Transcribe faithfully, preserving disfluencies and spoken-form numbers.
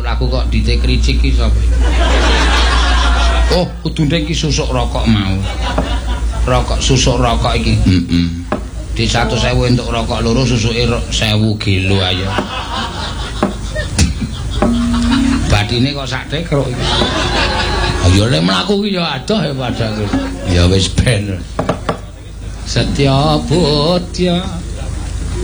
Aku kok ditekricik iki sapa? Oh, kudune iki susuk rokok mau. Rokok susuk rokok iki. Heeh. Mm -mm. Di seratus ribu untuk rokok loro susuke seribu kilo ayo. Badine kok sak tekruk iki. Ayo lek mlaku iki ya adoh ya padake. Ya wis ben. Setya Bodya